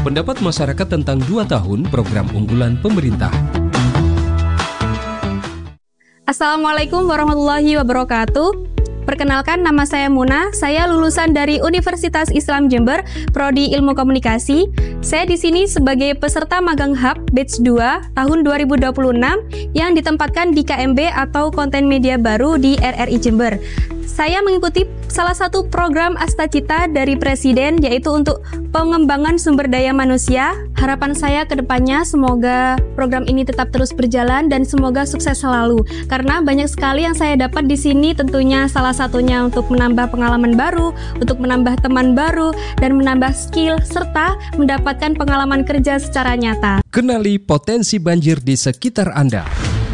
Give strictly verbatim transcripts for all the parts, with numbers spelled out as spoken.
Pendapat masyarakat tentang dua tahun program unggulan pemerintah. Assalamualaikum warahmatullahi wabarakatuh. Perkenalkan, nama saya Muna. Saya lulusan dari Universitas Islam Jember, Prodi Ilmu Komunikasi. Saya di sini sebagai peserta magang Hub Batch dua tahun dua ribu dua puluh enam yang ditempatkan di K M B atau Konten Media Baru di R R I Jember. Saya mengikuti salah satu program Astacita dari Presiden, yaitu untuk pengembangan sumber daya manusia. Harapan saya ke depannya semoga program ini tetap terus berjalan dan semoga sukses selalu. Karena banyak sekali yang saya dapat di sini, tentunya salah satunya untuk menambah pengalaman baru, untuk menambah teman baru, dan menambah skill, serta mendapatkan pengalaman kerja secara nyata. Kenali potensi banjir di sekitar Anda.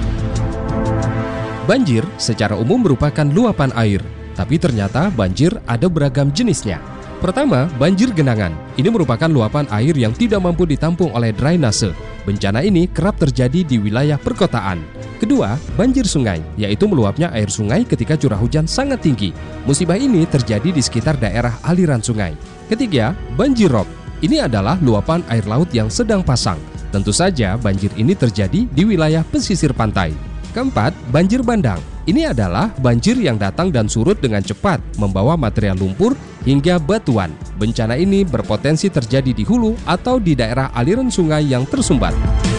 Banjir secara umum merupakan luapan air, tapi ternyata banjir ada beragam jenisnya. Pertama, banjir genangan. Ini merupakan luapan air yang tidak mampu ditampung oleh drainase. Bencana ini kerap terjadi di wilayah perkotaan. Kedua, banjir sungai, yaitu meluapnya air sungai ketika curah hujan sangat tinggi. Musibah ini terjadi di sekitar daerah aliran sungai. Ketiga, banjir rob. Ini adalah luapan air laut yang sedang pasang. Tentu saja banjir ini terjadi di wilayah pesisir pantai. Keempat, banjir bandang. Ini adalah banjir yang datang dan surut dengan cepat, membawa material lumpur hingga batuan. Bencana ini berpotensi terjadi di hulu atau di daerah aliran sungai yang tersumbat.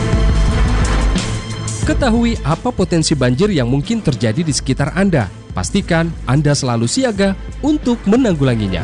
Ketahui apa potensi banjir yang mungkin terjadi di sekitar Anda. Pastikan Anda selalu siaga untuk menanggulanginya.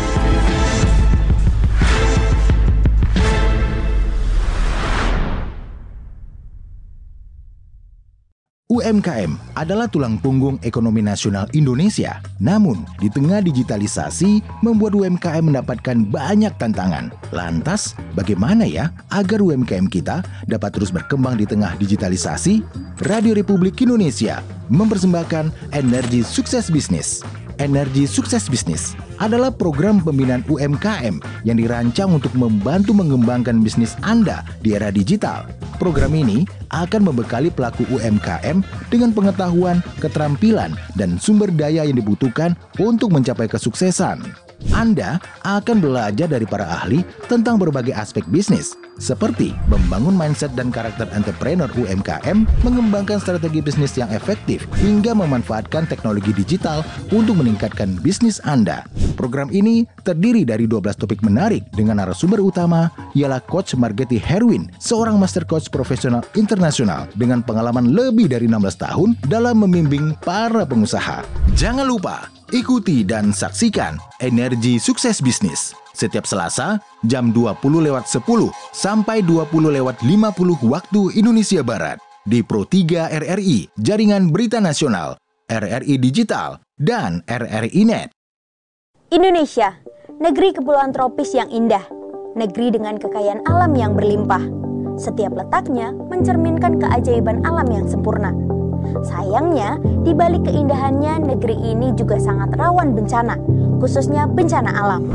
U M K M adalah tulang punggung ekonomi nasional Indonesia. Namun, di tengah digitalisasi, membuat U M K M mendapatkan banyak tantangan. Lantas, bagaimana ya agar U M K M kita dapat terus berkembang di tengah digitalisasi? Radio Republik Indonesia mempersembahkan Energi Sukses Bisnis. Energi Sukses Bisnis adalah program pembinaan U M K M yang dirancang untuk membantu mengembangkan bisnis Anda di era digital. Program ini akan membekali pelaku U M K M dengan pengetahuan, keterampilan, dan sumber daya yang dibutuhkan untuk mencapai kesuksesan. Anda akan belajar dari para ahli tentang berbagai aspek bisnis, seperti membangun mindset dan karakter entrepreneur U M K M, mengembangkan strategi bisnis yang efektif, hingga memanfaatkan teknologi digital untuk meningkatkan bisnis Anda. Program ini terdiri dari dua belas topik menarik dengan narasumber utama ialah Coach Margeti Herwin, seorang master coach profesional internasional dengan pengalaman lebih dari enam belas tahun dalam membimbing para pengusaha. Jangan lupa ikuti dan saksikan Energi Sukses Bisnis setiap Selasa jam dua puluh lewat sepuluh sampai dua puluh lewat lima puluh waktu Indonesia Barat di Pro tiga R R I, Jaringan Berita Nasional, R R I Digital, dan R R I Net. Indonesia, negeri kepulauan tropis yang indah, negeri dengan kekayaan alam yang berlimpah. Setiap letaknya mencerminkan keajaiban alam yang sempurna. Sayangnya, di balik keindahannya, negeri ini juga sangat rawan bencana, khususnya bencana alam.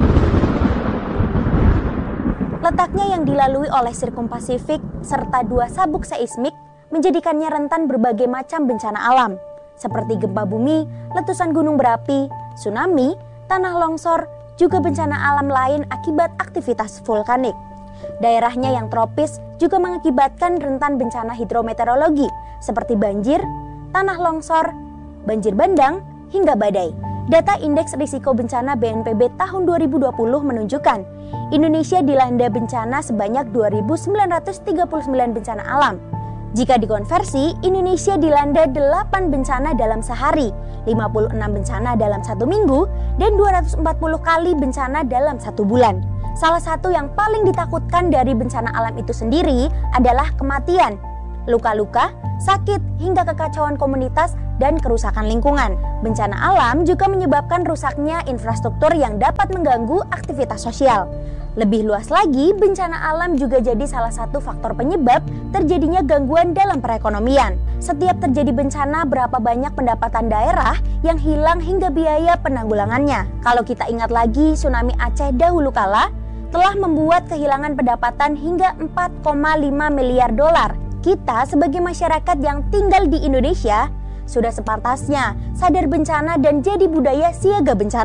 Letaknya yang dilalui oleh Sirkum Pasifik serta dua sabuk seismik menjadikannya rentan berbagai macam bencana alam, seperti gempa bumi, letusan gunung berapi, tsunami, tanah longsor, juga bencana alam lain akibat aktivitas vulkanik. Daerahnya yang tropis juga mengakibatkan rentan bencana hidrometeorologi seperti banjir, tanah longsor, banjir bandang, hingga badai. Data Indeks Risiko Bencana B N P B tahun dua ribu dua puluh menunjukkan Indonesia dilanda bencana sebanyak dua ribu sembilan ratus tiga puluh sembilan bencana alam. Jika dikonversi, Indonesia dilanda delapan bencana dalam sehari, lima puluh enam bencana dalam satu minggu, dan dua ratus empat puluh kali bencana dalam satu bulan. Salah satu yang paling ditakutkan dari bencana alam itu sendiri adalah kematian, luka-luka, sakit, hingga kekacauan komunitas dan kerusakan lingkungan. Bencana alam juga menyebabkan rusaknya infrastruktur yang dapat mengganggu aktivitas sosial. Lebih luas lagi, bencana alam juga jadi salah satu faktor penyebab terjadinya gangguan dalam perekonomian. Setiap terjadi bencana, berapa banyak pendapatan daerah yang hilang hingga biaya penanggulangannya. Kalau kita ingat lagi, tsunami Aceh dahulu kala telah membuat kehilangan pendapatan hingga empat koma lima miliar dolar. Kita sebagai masyarakat yang tinggal di Indonesia sudah sepantasnya sadar bencana dan jadi budaya siaga bencana.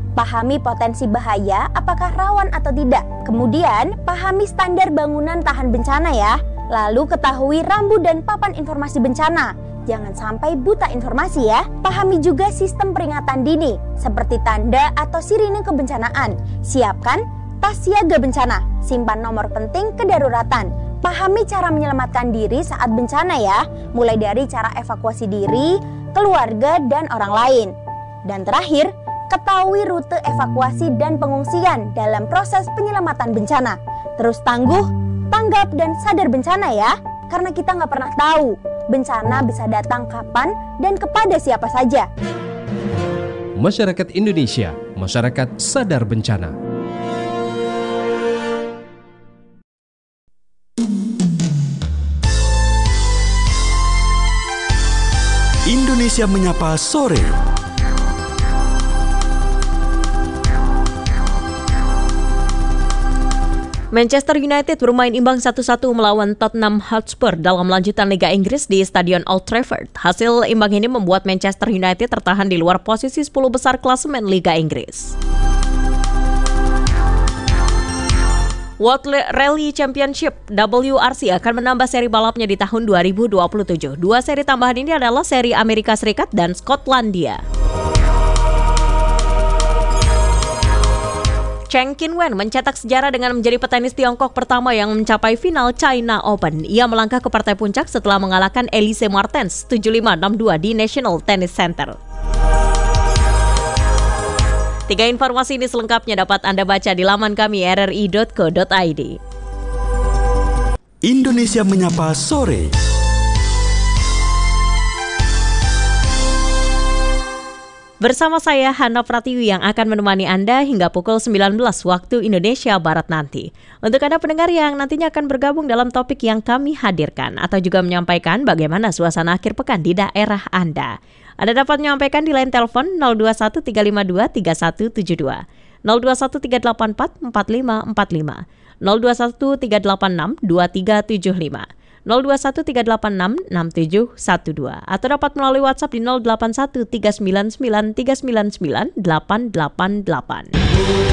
Pahami potensi bahaya, apakah rawan atau tidak. Kemudian, pahami standar bangunan tahan bencana ya. Lalu ketahui rambu dan papan informasi bencana. Jangan sampai buta informasi ya. Pahami juga sistem peringatan dini, seperti tanda atau sirine kebencanaan. Siapkan tas siaga bencana, simpan nomor penting kedaruratan. Pahami cara menyelamatkan diri saat bencana ya, mulai dari cara evakuasi diri, keluarga, dan orang lain. Dan terakhir, ketahui rute evakuasi dan pengungsian dalam proses penyelamatan bencana. Terus tangguh, tanggap, dan sadar bencana ya, karena kita nggak pernah tahu bencana bisa datang kapan dan kepada siapa saja. Masyarakat Indonesia, masyarakat sadar bencana. Indonesia Menyapa Sore. Manchester United bermain imbang satu satu melawan Tottenham Hotspur dalam lanjutan Liga Inggris di Stadion Old Trafford. Hasil imbang ini membuat Manchester United tertahan di luar posisi sepuluh besar klasemen Liga Inggris. World Rally Championship W R C akan menambah seri balapnya di tahun dua ribu dua puluh tujuh. Dua seri tambahan ini adalah seri Amerika Serikat dan Skotlandia. Cheng Qinwen mencetak sejarah dengan menjadi petenis Tiongkok pertama yang mencapai final China Open. Ia melangkah ke partai puncak setelah mengalahkan Elise Mertens tujuh lima enam dua di National Tennis Center. Tiga informasi ini selengkapnya dapat Anda baca di laman kami r r i dot co dot i d. Indonesia Menyapa Sore. Bersama saya Hana Pratiwi yang akan menemani Anda hingga pukul sembilan belas waktu Indonesia Barat nanti. Untuk Anda pendengar yang nantinya akan bergabung dalam topik yang kami hadirkan atau juga menyampaikan bagaimana suasana akhir pekan di daerah Anda. Anda dapat menyampaikan di line telepon nol dua satu tiga lima dua tiga satu tujuh dua, nol dua satu tiga delapan empat empat lima empat lima, nol dua satu tiga delapan enam dua tiga tujuh lima, nol dua satu tiga delapan enam enam tujuh satu dua atau dapat melalui WhatsApp di nol delapan satu tiga sembilan sembilan tiga sembilan sembilan delapan delapan delapan.